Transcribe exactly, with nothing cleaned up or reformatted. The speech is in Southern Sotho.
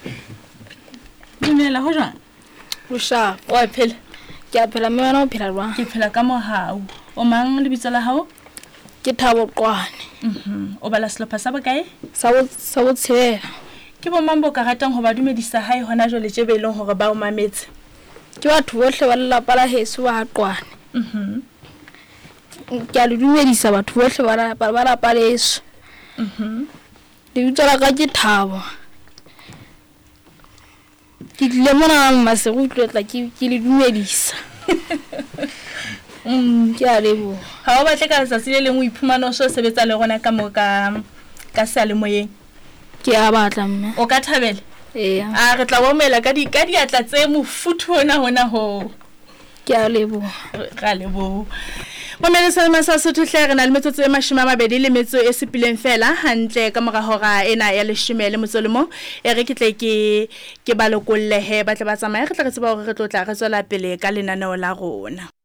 Dumela ho jwang? Ho sharp. Wa phela? Ke a phela mme wena o phela jwang? Ke phela ka mohau. O mang lebitso la hao? Ke Thabo Qwane. Mhm. O bala selopha sa bokae? Sa bo sa bo tshela. Ke bo mang bo ka ratang ho ba dumedisa hae hona jole tje be leng hore ba o mametse? Ke batho bohle ba lelapa la heso ba Qwane. Mhm. Ke a le dumedisa batho bohle ba la ba lelapa leso. Mhm. Lebitso la ka ke Thabo. Ke tlile mona Maseru tlo tla ke ke le dumedisa. Mm, Ke a leboha. ha o batle ka letsatsi le leng o iphumana o so sebetsa le rona ka mo ka ka sa le moyeng? Ke a batla mme. O ka thabela? Eya. A re tla bomela ka di ka diatla tse mofuthu hona hona ho. Ke a leboha. Ra lebo. Bomela sa masa Sotho hle re na le metsotso e mashome a mabedi le metso e sepileng fela hantle ka mora hora ena ya leshome le motso le mo e re ke tle ke ke balokolle he ba tla ba tsamaya re tla re tseba hore re tlo tla re tswela pele ka lenaneo la rona.